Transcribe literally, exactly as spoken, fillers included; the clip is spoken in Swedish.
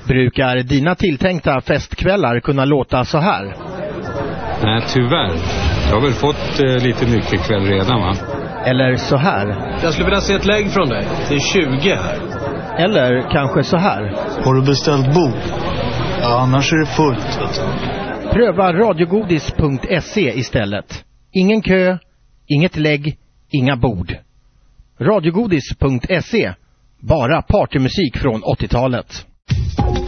Brukar dina tilltänkta festkvällar kunna låta så här? Nej, tyvärr. Jag har väl fått eh, lite mycket kväll redan, va? Eller så här? Jag skulle vilja se ett lägg från dig. Det är tjugo här. Eller kanske så här? Har du beställt bord? Ja, annars är det fullt. Pröva radiogodis punkt se istället. Ingen kö, inget lägg, inga bord. radiogodis punkt se. Bara partymusik från åttiotalet.